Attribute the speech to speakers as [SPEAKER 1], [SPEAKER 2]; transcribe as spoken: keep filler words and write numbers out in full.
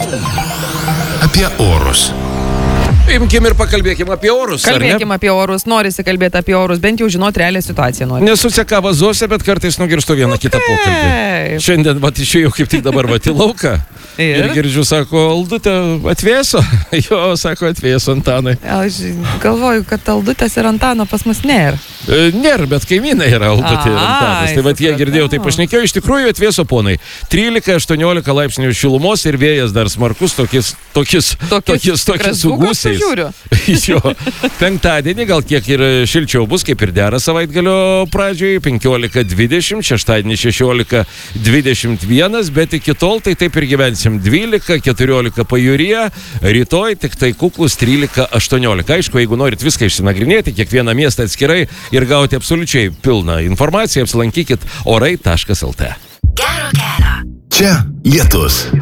[SPEAKER 1] Apie orus.
[SPEAKER 2] Imkim ir pakalbėkim apie orus.
[SPEAKER 3] Kalbėkim apie orus, norisi kalbėti apie orus, bent jau žinoti realią situaciją nori.
[SPEAKER 2] Nesu seka vazose, bet kartais nugirstu vieną kitą pokalbį. Šiandien, vat, išėjau kaip tik dabar, vat, į lauką. Ir, ir girdžiu, sako, Aldutė atvėso. Jo, sako, atvėso Antanai.
[SPEAKER 3] Aš galvoju, kad Aldutės ir Antano pas mus nėra.
[SPEAKER 2] E, nėra, bet kaimynai yra Aldutė ir Antanas. Tai vat jie girdėjau, tai pašnekėjau, iš tikrųjų atvėso ponai. trylika aštuoniolika laipsnių šilumos ir vėjas dar smarkus, tokis, tokis, tokis, tokis su gūsiais. Jo, penktadienį gal kiek ir šilčiau bus, kaip ir dera savaitgalio pradžioje, penkiolika dvidešimt, šeštadienį šešiolika dvidešimt vienas, bet iki tol tai taip ir gyvensim dvylika keturiolika pajūryje, rytoj tik tai kuklus trylika aštuoniolika. Aišku, jeigu norit viską išsinagrinėti, kiekvieną miestą atskirai ir gauti absoliučiai pilną informaciją, apsilankykit orai taškas lt.
[SPEAKER 1] Gero kelio. Čia lietus.